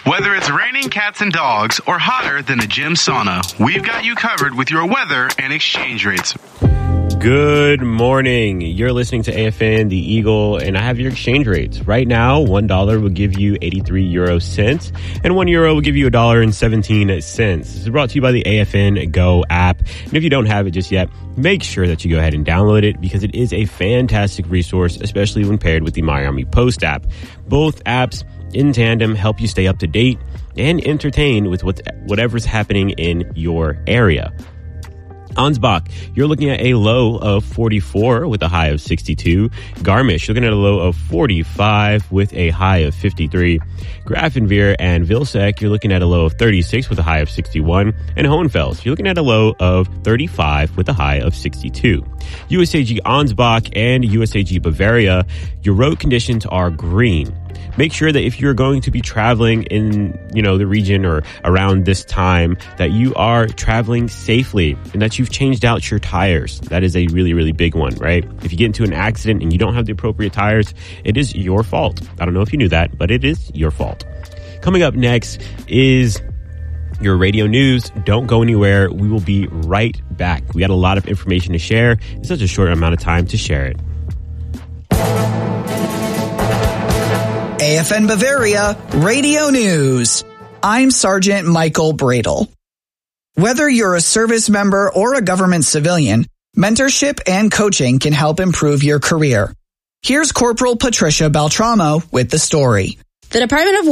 Whether it's raining cats and dogs or hotter than a gym sauna, we've got you covered with your weather and exchange rates. Good morning. You're listening to AFN, the Eagle, and I have your exchange rates. Right now, $1 will give you 83 euro cents, and €1 will give you $1.17. This is brought to you by the AFN Go app. And if you don't have it just yet, make sure that you go ahead and download it because it is a fantastic resource, especially when paired with the Miami Post app. Both apps in tandem help you stay up to date and entertained with whatever's happening in your area. Ansbach, you're looking at a low of 44 with a high of 62. Garmisch, you're looking at a low of 45 with a high of 53. Grafenweer and Vilseck, you're looking at a low of 36 with a high of 61. And Hohenfels, you're looking at a low of 35 with a high of 62. USAG Ansbach and USAG Bavaria, your road conditions are green. Make sure that if you're going to be traveling in, the region or around this time, that you are traveling safely and that you've changed out your tires. That is a really, really big one, right? If you get into an accident and you don't have the appropriate tires, it is your fault. I don't know if you knew that, but it is your fault. Coming up next is your radio news. Don't go anywhere. We will be right back. We got a lot of information to share in such a short amount of time to share it. AFN Bavaria Radio News. I'm Sergeant Michael Bradle. Whether you're a service member or a government civilian, mentorship and coaching can help improve your career. Here's Corporal Patricia Beltramo with the story. The Department of